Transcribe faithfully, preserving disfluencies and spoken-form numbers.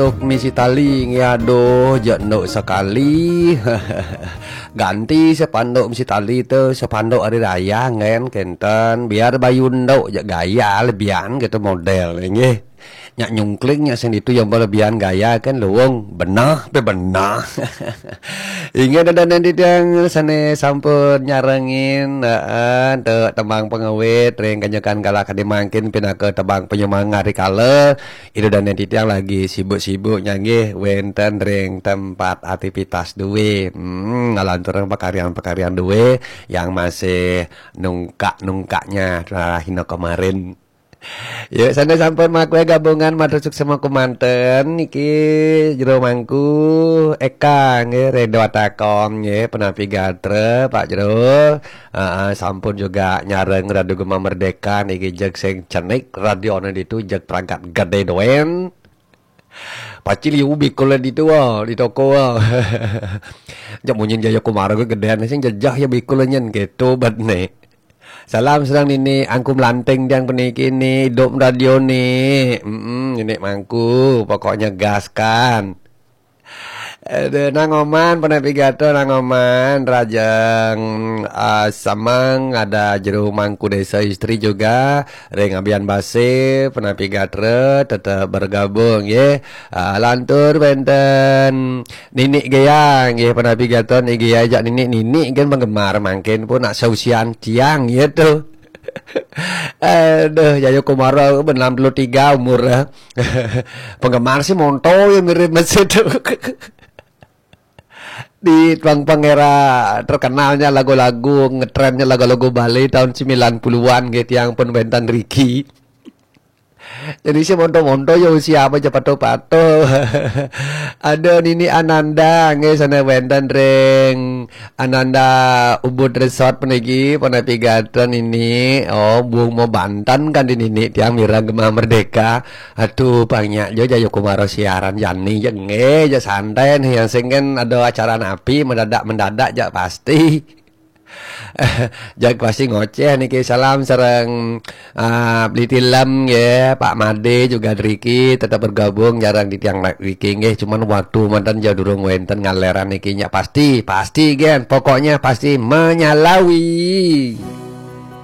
Untuk misi tali aduh jenduk sekali. Ganti sepanduk misi tali itu sepanduk hari raya ngen kenten biar bayun dok gaya lebihan gitu model ini nyak nyungklingnya sen itu yang berlebihan gaya kan luung benah pe benah. Ingat ada nanti yang sana sampun nyarengin uh, te tembang pengawet reng kanyakan kalah kadimangkin pindah ke tembang penyemangat hari kala itu dan nanti yang lagi sibuk-sibuk nyanyi wenten reng tempat aktivitas duwe hmm, ngalanturan pekarian-pekarian duwe yang masih nungkak-nungkaknya hina kemarin. Yuk sana sampun makwe gabungan matur sukses sama kumanten niki jero mangku Eka nggih Redo Takom nggih penapi gatre Pak Jero uh, sampun juga nyareng Radio Gema Merdeka niki jeg sing cenik radio di itu jeg perangkat gede doen pacil yu bikul di itu di toko jam munyin jaya kumara gedean sing jejah ya bikul nyen gitu bet nih. Salam sedang nini angkum lanteng yang peniki ini hidup radio nih. Mm ini mangku pokoknya gas kan. Ada nangoman penapigato nangoman rajang uh, samang ada jeru mangku desa istri juga reng abian base penapigatre tetap bergabung ya uh, lantur benten nini geyang ya penapigato nih gaya ajak nini nini kan penggemar mungkin pun nak sausian tiang ya tuh. Aduh, Yayo Kumara enam puluh tiga umur. Penggemar sih monto ya mirip mesin tuh. Di Bang Pangera terkenalnya lagu-lagu ngetrennya lagu-lagu Bali tahun sembilan puluhan gitu yang pun bentan Ricky. Jadi si monto-monto ya usia apa pato-pato. Ada Nini Ananda nge sana bentan reng Ananda Ubud Resort penegi penapi gatan ini oh buang mau Banten kan di nini tiang Mira Gema Merdeka. Aduh banyak jo Jayo Kumaro siaran jani ya nge ja santai nih yang singen ada acara napi mendadak mendadak ja pasti. Jak pasti ngoceh niki salam sareng uh, beli tilam ya Pak Made juga Riki tetap bergabung jarang di tiang wiki nggih cuman waktu mantan jauh durung wenten ngaleran niki nya pasti pasti gen pokoknya pasti menyalawi.